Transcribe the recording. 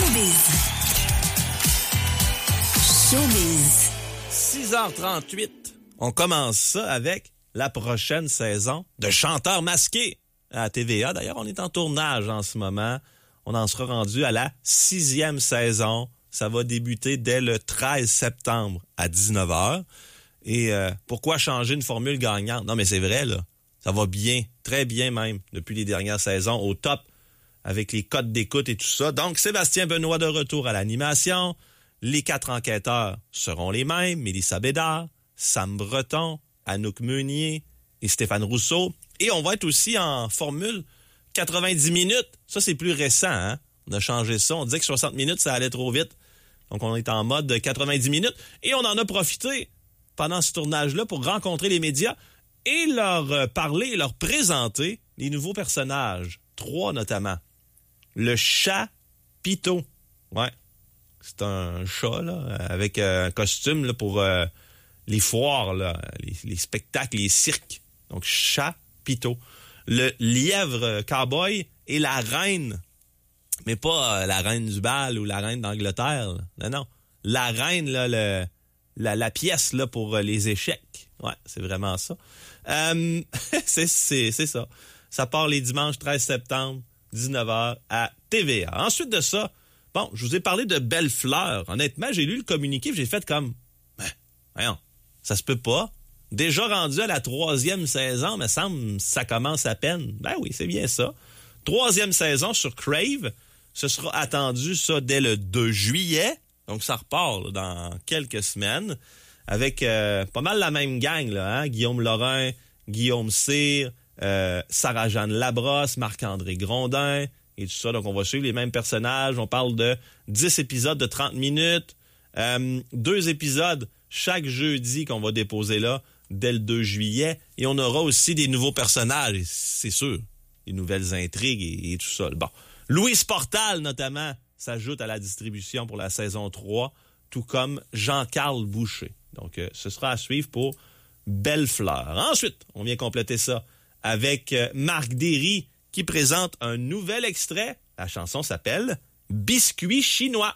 Showbiz. Showbiz. 6h38. On commence ça avec la prochaine saison de Chanteurs masqués à TVA. D'ailleurs, on est en tournage en ce moment. On en sera rendu à la 6e saison. Ça va débuter dès le 13 septembre à 19h. Et pourquoi changer une formule gagnante? Non, mais c'est vrai, là. Ça va bien, très bien même, depuis les dernières saisons, au top, avec les codes d'écoute et tout ça. Donc, Sébastien Benoît de retour à l'animation. Les 4 enquêteurs seront les mêmes. Mélissa Bédard, Sam Breton, Anouk Meunier et Stéphane Rousseau. Et on va être aussi en formule 90 minutes. Ça, c'est plus récent, hein? On a changé ça. On disait que 60 minutes, ça allait trop vite. Donc, on est en mode 90 minutes. Et on en a profité pendant ce tournage-là pour rencontrer les médias et leur parler, leur présenter les nouveaux personnages. 3 notamment. Le chat Pitot. Ouais. C'est un chat, là, avec un costume là, pour les foires, là, les spectacles, les cirques. Donc, chat Pitot. Le lièvre cowboy et la reine. Mais pas la reine du bal ou la reine d'Angleterre. Là. Non. La reine, là, la pièce là, pour les échecs. Ouais, c'est vraiment ça. C'est ça. Ça part les dimanches 13 septembre, 19h à TVA. Ensuite de ça, bon, je vous ai parlé de Belle Fleur. Honnêtement, j'ai lu le communiqué et j'ai fait comme... voyons, ça se peut pas. Déjà rendu à la 3e saison, me semble, ça commence à peine. Ben oui, c'est bien ça. 3e saison sur Crave. Ce sera attendu, ça, dès le 2 juillet. Donc, ça repart là, dans quelques semaines. Avec pas mal la même gang, là, hein? Guillaume Lorrain, Guillaume Cyr, Sarah-Jeanne Labrosse, Marc-André Grondin et tout ça. Donc, on va suivre les mêmes personnages. On parle de 10 épisodes de 30 minutes. 2 épisodes chaque jeudi qu'on va déposer là dès le 2 juillet. Et on aura aussi des nouveaux personnages, c'est sûr. Des nouvelles intrigues et tout ça. Bon. Louise Portal, notamment, s'ajoute à la distribution pour la saison 3, tout comme Jean-Carl Boucher. Donc, ce sera à suivre pour Belle Fleur. Ensuite, on vient compléter ça avec Marc Derry qui présente un nouvel extrait. La chanson s'appelle « Biscuit chinois ».